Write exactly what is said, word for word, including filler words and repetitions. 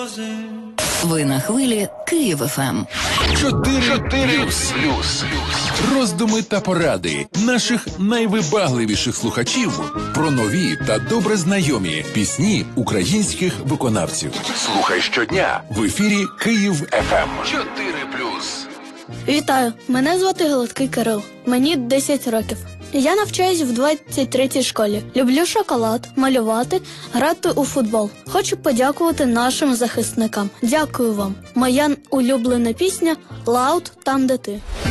Ви на хвилі Київ еф ем. Чотири плюс. Роздуми та поради наших найвибагливіших слухачів про нові та добре знайомі пісні українських виконавців. Слухай щодня в ефірі Київ еф ем. Чотири плюс. Вітаю, мене звати Голодкий Кирил. Мені десять років. Я навчаюсь в двадцять третій школі. Люблю шоколад, малювати, грати у футбол. Хочу подякувати нашим захисникам. Дякую вам. Моя улюблена пісня «Лаут, там де ти».